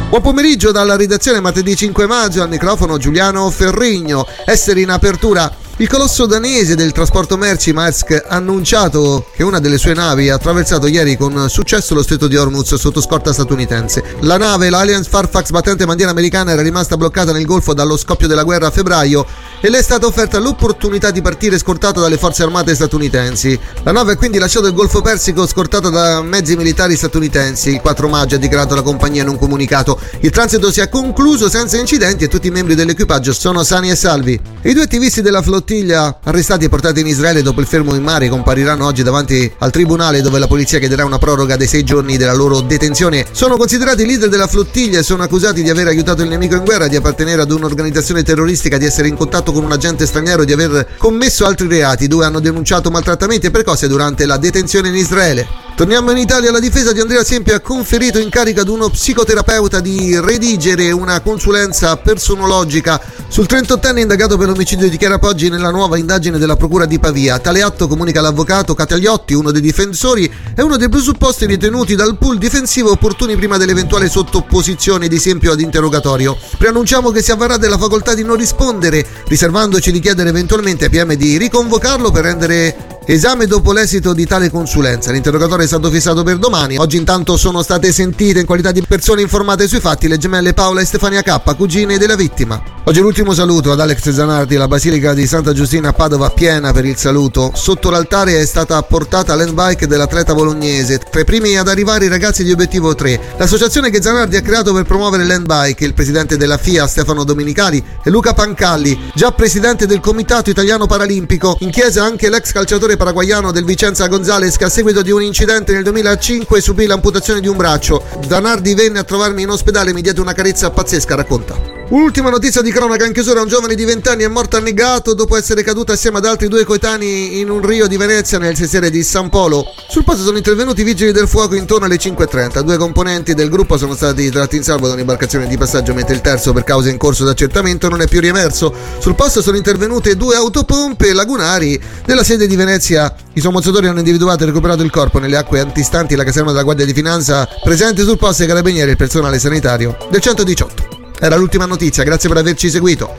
Buon pomeriggio dalla redazione, martedì 5 maggio, al microfono Giuliano Ferrigno. Essere in apertura. Il colosso danese del trasporto merci Maersk ha annunciato che una delle sue navi ha attraversato ieri con successo lo stretto di Hormuz sotto scorta statunitense. La nave, l'Alliance Fairfax, battente bandiera americana, era rimasta bloccata nel Golfo dallo scoppio della guerra a febbraio e le è stata offerta l'opportunità di partire scortata dalle forze armate statunitensi. La nave ha quindi lasciato il Golfo Persico scortata da mezzi militari statunitensi. Il 4 maggio ha dichiarato la compagnia in un comunicato. Il transito si è concluso senza incidenti e tutti i membri dell'equipaggio sono sani e salvi. I due attivisti della flottiglia arrestati e portati in Israele dopo il fermo in mare compariranno oggi davanti al tribunale, dove la polizia chiederà una proroga dei 6 giorni della loro detenzione. Sono considerati leader della flottiglia e sono accusati di aver aiutato il nemico in guerra, di appartenere ad un'organizzazione terroristica, di essere in contatto con un agente straniero, di aver commesso altri reati. Due hanno denunciato maltrattamenti e percosse durante la detenzione in Israele. Torniamo in Italia. La difesa di Andrea Siempi ha conferito incarico ad uno psicoterapeuta di redigere una consulenza personologica sul 38enne indagato per l'omicidio di Chiara Poggi nella nuova indagine della procura di Pavia. Tale atto, comunica l'avvocato Cataliotti, uno dei difensori, è uno dei presupposti ritenuti dal pool difensivo opportuni prima dell'eventuale sottoposizione di Siempio ad interrogatorio. Preannunciamo che si avvarrà della facoltà di non rispondere, riservandoci di chiedere eventualmente ai PM di riconvocarlo per rendere esame dopo l'esito di tale consulenza. L'interrogatorio è stato fissato per domani. Oggi intanto sono state sentite in qualità di persone informate sui fatti le gemelle Paola e Stefania K, cugine della vittima. Oggi l'ultimo saluto ad Alex Zanardi. La Basilica di Santa Giustina a Padova piena per il saluto. Sotto l'altare è stata portata l'handbike dell'atleta bolognese. Tra i primi ad arrivare i ragazzi di Obiettivo 3, l'associazione che Zanardi ha creato per promuovere l'handbike. Il presidente della FIA Stefano Domenicali e Luca Pancalli, già presidente del Comitato Italiano Paralimpico. In chiesa anche l'ex calciatore paraguaiano del Vicenza Gonzalez, che a seguito di un incidente nel 2005 subì l'amputazione di un braccio. Zanardi venne a trovarmi in ospedale e mi diede una carezza pazzesca, racconta. Ultima notizia di cronaca in chiusura: un giovane di 20 anni è morto annegato dopo essere caduto assieme ad altri due coetanei in un rio di Venezia nel sestiere di San Polo. Sul posto sono intervenuti i vigili del fuoco intorno alle 5:30. Due componenti del gruppo sono stati tratti in salvo da un'imbarcazione di passaggio, mentre il terzo, per causa in corso di accertamento, non è più riemerso. Sul posto sono intervenute 2 autopompe lagunari della sede di Venezia. I sommozzatori hanno individuato e recuperato il corpo nelle acque antistanti la caserma della Guardia di Finanza presente sul posto, e i carabinieri e il personale sanitario del 118. Era l'ultima notizia, grazie per averci seguito.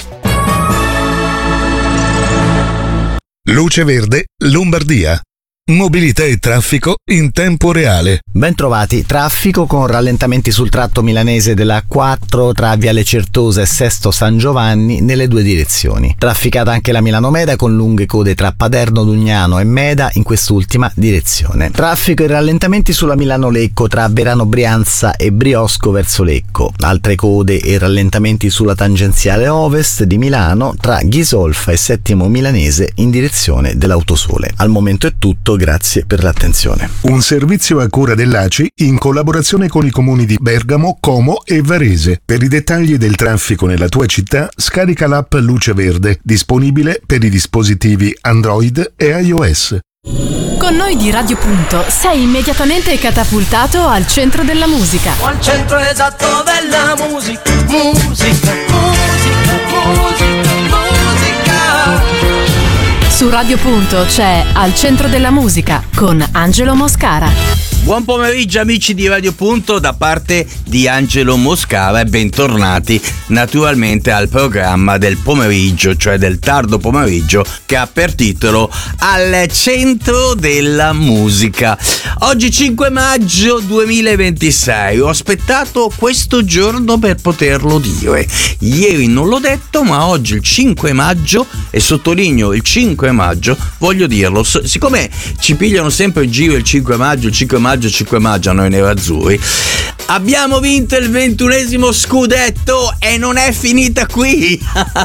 Luce Verde, Lombardia. Mobilità e traffico in tempo reale. Bentrovati. Traffico con rallentamenti sul tratto milanese della A4 tra Viale Certosa e Sesto San Giovanni nelle due direzioni. Trafficata anche la Milano-Meda con lunghe code tra Paderno Dugnano e Meda in quest'ultima direzione. Traffico e rallentamenti sulla Milano-Lecco tra Verano Brianza e Briosco verso Lecco. Altre code e rallentamenti sulla tangenziale ovest di Milano tra Ghisolfa e Settimo Milanese in direzione dell'Autosole. Al momento è tutto. Grazie per l'attenzione. Un servizio a cura dell'ACI in collaborazione con i comuni di Bergamo, Como e Varese. Per i dettagli del traffico nella tua città, scarica l'app Luce Verde, disponibile per i dispositivi Android e iOS. Con noi di Radio Punto sei immediatamente catapultato al centro della musica. Al centro esatto della musica. Musica, musica, musica, musica. Su Radio Punto c'è Al centro della musica con Angelo Moscara. Buon pomeriggio amici di Radio Punto da parte di Angelo Moscara e bentornati naturalmente al programma del pomeriggio, cioè del tardo pomeriggio, che ha per titolo Al centro della musica. Oggi 5 maggio 2026, ho aspettato questo giorno per poterlo dire. Ieri non l'ho detto, ma oggi il 5 maggio, e sottolineo il 5 maggio, voglio dirlo. Siccome ci pigliano sempre in giro il 5 maggio, il 5 maggio a noi nerazzurri, abbiamo vinto il 21esimo scudetto e non è finita qui.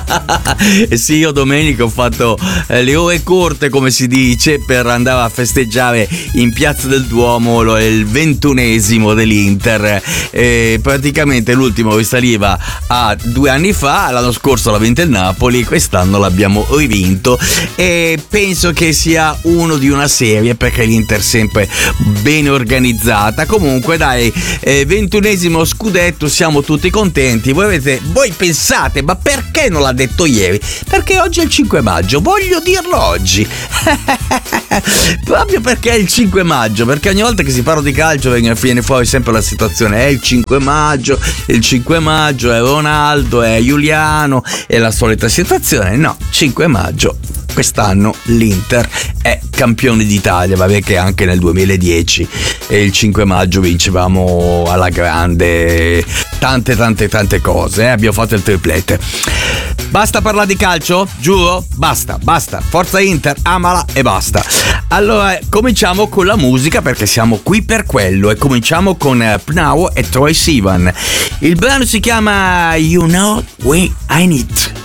E sì, io domenica ho fatto le ore corte, come si dice, per andare a festeggiare in Piazza del Duomo il 21esimo dell'Inter. E praticamente l'ultimo risaliva a 2 anni fa, l'anno scorso l'ha vinto il Napoli, quest'anno l'abbiamo rivinto e penso che sia uno di una serie, perché l'Inter sempre bene organizzata. Comunque dai, 21esimo scudetto, siamo tutti contenti. Voi pensate, ma perché non l'ha detto ieri? Perché oggi è il 5 maggio, voglio dirlo oggi. Proprio perché è il 5 maggio, perché ogni volta che si parla di calcio viene fuori sempre la situazione, è il 5 maggio, è Ronaldo, è Giuliano, è la solita situazione. No, 5 maggio. Quest'anno l'Inter è campione d'Italia, vabbè che anche nel 2010 e il 5 maggio vincevamo alla grande tante cose, abbiamo fatto il triplete. Basta parlare di calcio? Giuro? Basta, Forza Inter, amala e basta. Allora, cominciamo con la musica perché siamo qui per quello e cominciamo con Pnau e Troye Sivan. Il brano si chiama You Know We I Need.